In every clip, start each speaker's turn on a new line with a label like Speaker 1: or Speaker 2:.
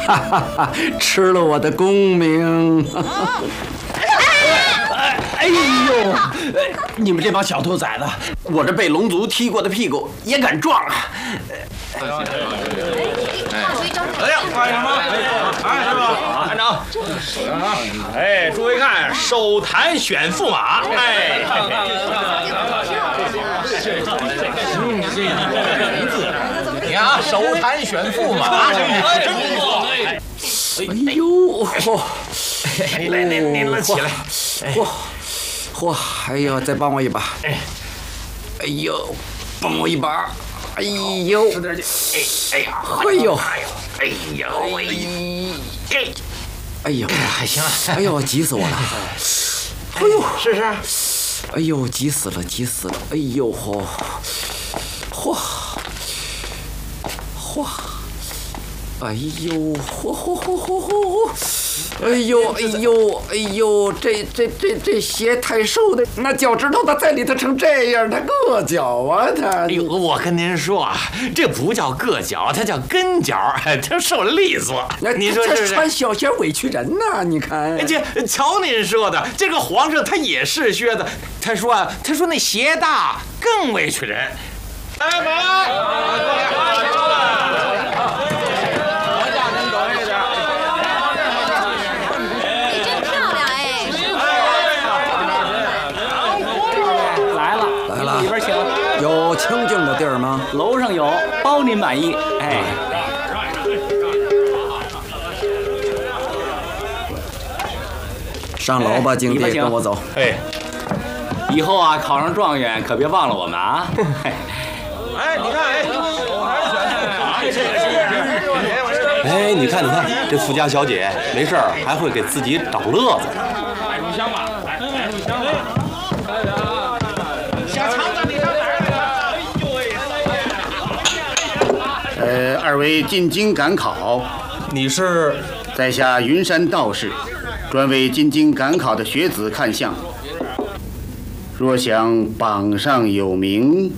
Speaker 1: 哈，吃了我的功名。
Speaker 2: 哎呦，你们这帮小兔崽子，我这被龙族踢过的屁股也敢撞啊！
Speaker 3: 哎呀，看什么？哎，师傅，班长，哎，诸位看，手坛选驸马，哎，你看啊，手坛选驸马，真不错。
Speaker 1: 哎呦，
Speaker 3: 来，拎了起来。
Speaker 1: 嚯，哎呦，再帮我一把。哎呦，帮我一把。哎呦，
Speaker 3: 使点劲。哎呀，
Speaker 1: 哎呦，
Speaker 3: 哎呦，
Speaker 1: 哎呦，
Speaker 3: 还行啊。
Speaker 1: 哎呦，急死我了！哎呦，
Speaker 3: 试试。
Speaker 1: 哎呦，急死了！哎呦，嚯，哎呦，嚯！哎呦，这鞋太瘦的，那脚趾头它在里头成这样，它硌脚啊，它。
Speaker 3: 哎呦，我跟您说啊，这不叫硌脚，它叫跟脚，它受利索。您说是不是？
Speaker 1: 这穿小鞋委屈人呐！你看，
Speaker 3: 这瞧您说的，这个皇上他也是靴子，他说那鞋大更委屈人。来，马。
Speaker 1: 有清静的地儿吗？
Speaker 4: 楼上有，包您满意。哎，
Speaker 1: 上楼吧，经理，跟我走。
Speaker 3: 哎，
Speaker 4: 以后啊，考上状元可别忘了我们啊。
Speaker 3: 哎，你看，
Speaker 5: 哎，你看，这富家小姐没事儿还会给自己找乐子。
Speaker 3: 入香吧，来，入香吧。
Speaker 6: 二位进京赶考，
Speaker 5: 你是？
Speaker 6: 在下云山道士，专为进京赶考的学子看相。若想榜上有名，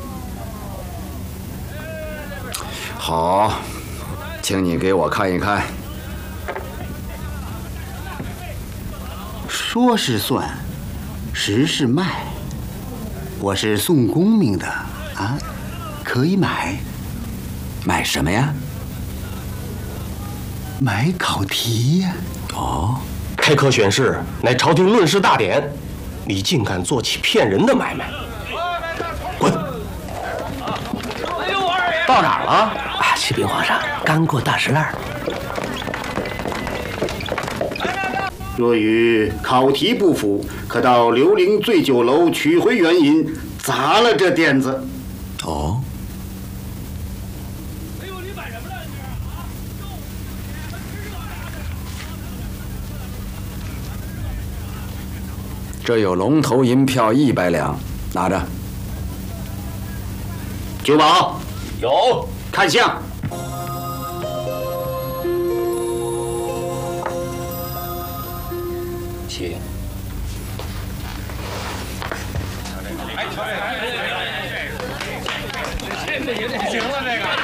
Speaker 1: 好，请你给我看一看。
Speaker 6: 说是算，实是卖。我是送功名的啊，可以买。
Speaker 1: 买什么呀？
Speaker 6: 买考题呀。
Speaker 1: 哦，
Speaker 5: 开科选士乃朝廷论事大典，你竟敢做起骗人的买卖！滚！
Speaker 4: 到哪儿了？啊，启禀皇上，刚过大石栏。
Speaker 6: 若与考题不符，可到刘伶醉酒楼取回原银，砸了这垫子。
Speaker 1: 哦。这有龙头银票100两，拿着。
Speaker 6: 九保
Speaker 3: 有，
Speaker 6: 看相。
Speaker 4: 请。
Speaker 3: 行了，这个。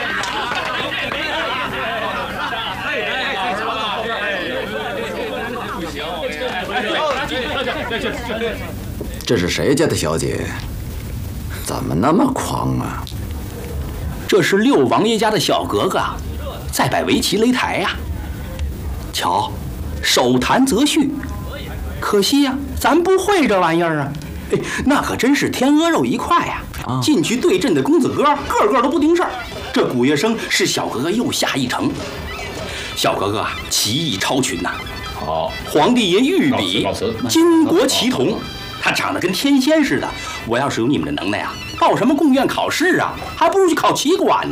Speaker 1: 这是谁家的小姐？怎么那么狂啊？
Speaker 4: 这是六王爷家的小格格，在摆围棋擂台呀。瞧，手弹则绪，可惜呀，咱不会这玩意儿啊。哎，那可真是天鹅肉一块呀！进去对阵的公子哥，个个都不顶事儿。这古乐生是小格格又下一城。小格格啊，棋艺超群呐。
Speaker 3: 好，
Speaker 4: 皇帝爷御笔，巾帼齐同。他长得跟天仙似的。我要是有你们的能耐啊，报什么贡院考试啊，还不如去考棋馆呢。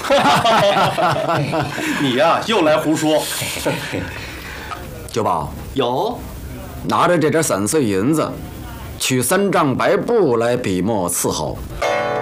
Speaker 5: 你呀，又来胡说。
Speaker 1: 九保
Speaker 4: 有，
Speaker 1: 拿着这点散碎银子，取3丈白布来笔墨伺候。